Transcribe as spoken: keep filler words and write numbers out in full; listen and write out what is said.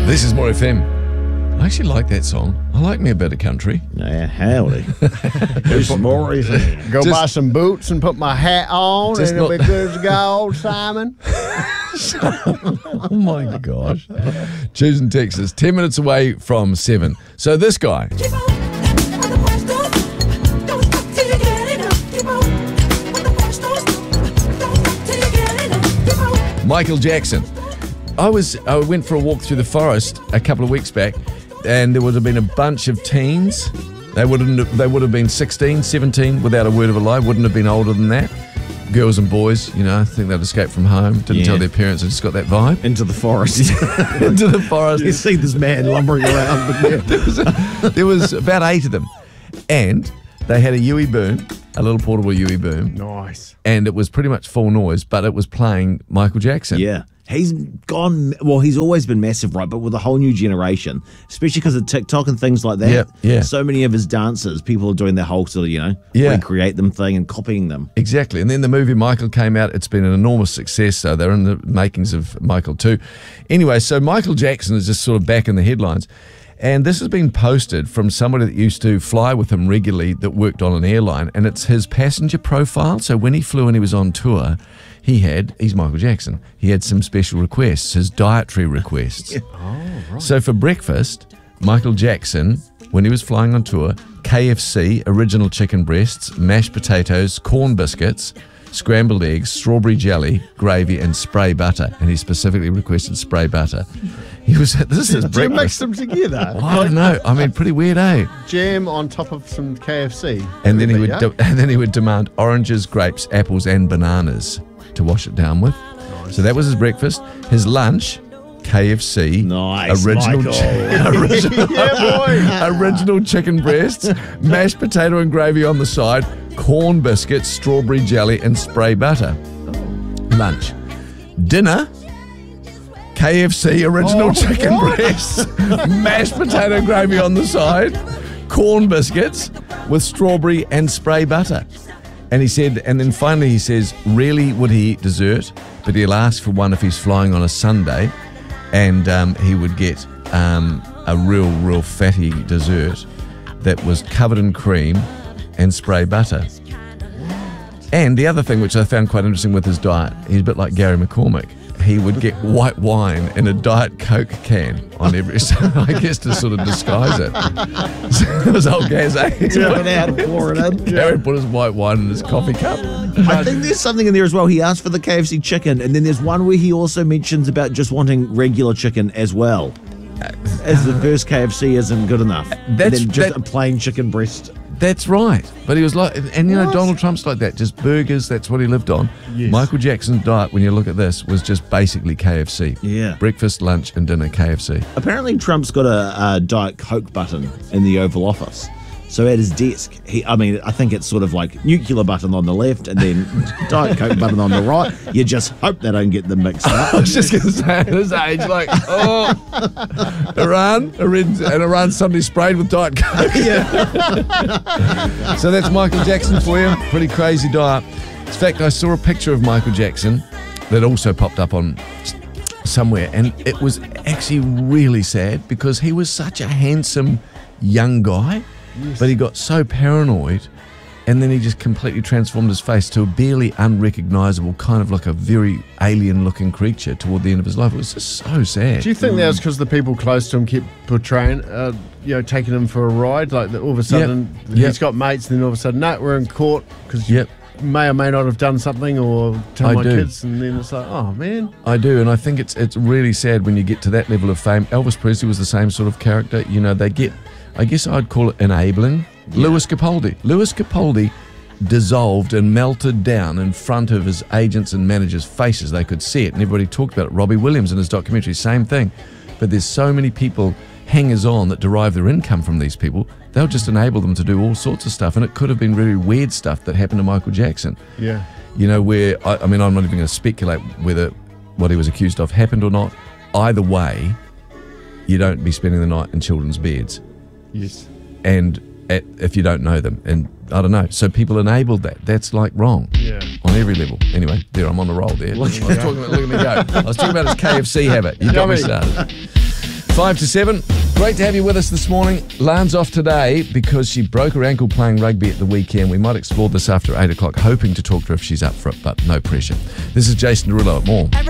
This is More F M. I actually like that song. I like me a bit of country. Yeah, howdy. This is More F M. Go Just- buy some boots and put my hat on, and Just it'll not- be good as gold, Simon. Oh my gosh. Choosing Texas, ten minutes away from seven. So this guy, Michael Jackson. I was I went for a walk through the forest a couple of weeks back, and there would have been a bunch of teens. They wouldn't they would have been sixteen, seventeen, without a word of a lie, wouldn't have been older than that. Girls and boys, you know, I think they'd escaped from home, didn't Yeah. tell their parents, I just got that vibe. Into the forest. Into the forest. You see this man lumbering around. But yeah. there, was a, there was about eight of them. And they had a Huey boom, a little portable Huey boom. Nice. And it was pretty much full noise, but it was playing Michael Jackson. Yeah. He's gone, well, he's always been massive, right? But with a whole new generation, especially because of TikTok and things like that. Yeah, yeah. So many of his dances, people are doing their whole sort of, you know, Yeah. recreate them thing and copying them. Exactly. And then the movie Michael came out. It's been an enormous success. So they're in the makings of Michael too. Anyway, so Michael Jackson is just sort of back in the headlines. And this has been posted from somebody that used to fly with him regularly that worked on an airline. And it's his passenger profile. So when he flew and he was on tour, he had, he's Michael Jackson, he had some special requests, his dietary requests. Oh, right. So for breakfast, Michael Jackson, when he was flying on tour, K F C, original chicken breasts, mashed potatoes, corn biscuits, scrambled eggs, strawberry jelly, gravy, and spray butter. And he specifically requested spray butter. He was, this is Do you mix breakfast. them together? I don't know. I mean, pretty weird, eh? Jam on top of some K F C. And then he would, Yeah. de- and then he would demand oranges, grapes, apples, and bananas to wash it down with. So that was his breakfast. His lunch, K F C, Nice, original, Michael. chi- original, Yeah, boy. original chicken breasts, mashed potato and gravy on the side, corn biscuits, strawberry jelly, and spray butter. Lunch, dinner. K F C original Oh, chicken what? breasts, mashed potato gravy on the side, corn biscuits with strawberry and spray butter. And he said, and then finally he says, rarely would he eat dessert, but he'll ask for one if he's flying on a Sunday, and um, he would get um, a real, real fatty dessert that was covered in cream and spray butter. And the other thing which I found quite interesting with his diet, he's a bit like Gary McCormick. He would get white wine in a Diet Coke can on every, so I guess to sort of disguise it. So it was old Gaz, eh? Tip it out, pour it in. Gary put his white wine in his coffee cup. I think there's something in there as well. He asked for the K F C chicken, and then there's one where he also mentions about just wanting regular chicken as well. As the first K F C isn't good enough. and That's- then just that- a plain chicken breast. That's right. But he was like, and you know, What? Donald Trump's like that, just burgers, that's what he lived on. Yes. Michael Jackson's diet, when you look at this, was just basically K F C. Yeah. Breakfast, lunch, and dinner, K F C. Apparently, Trump's got a, a Diet Coke button in the Oval Office. So at his desk, he, I mean, I think it's sort of like nuclear button on the left and then Diet Coke button on the right. You just hope they don't get them mixed up. I was just going to say, at his age, like, oh, Iran, Iran, and Iran suddenly sprayed with Diet Coke. So that's Michael Jackson for you. Pretty crazy diet. In fact, I saw a picture of Michael Jackson that also popped up on s- somewhere, and it was actually really sad because he was such a handsome young guy, but he got so paranoid, and then he just completely transformed his face to a barely unrecognizable, kind of like a very alien-looking creature toward the end of his life. It was just so sad. Do you think that was because the people close to him kept portraying, uh, you know, taking him for a ride? Like that all of a sudden Yep. he's Yep. got mates, and then all of a sudden, no, we're in court because Yep. you may or may not have done something or tell I my do. kids, and then it's like, oh man. I do, and I think it's it's really sad when you get to that level of fame. Elvis Presley was the same sort of character. You know, they get, I guess I'd call it enabling. Louis Capaldi. Louis Capaldi dissolved and melted down in front of his agents and managers' faces. They could see it, and everybody talked about it. Robbie Williams in his documentary, same thing. But there's so many people, hangers-on, that derive their income from these people. They'll just enable them to do all sorts of stuff, and it could have been really weird stuff that happened to Michael Jackson. Yeah. You know, where, I, I mean, I'm not even going to speculate whether what he was accused of happened or not. Either way, you don't be spending the night in children's beds, Yes. and at, if you don't know them. And I don't know. So people enabled that. That's like wrong. Yeah. On every level. Anyway, there, I'm on the roll there. I was talking about, look at me go. I was talking about his K F C habit. You got me started. Five to seven. Great to have you with us this morning. Lan's off today because she broke her ankle playing rugby at the weekend. We might explore this after eight o'clock, hoping to talk to her if she's up for it, but no pressure. This is Jason Derulo at More.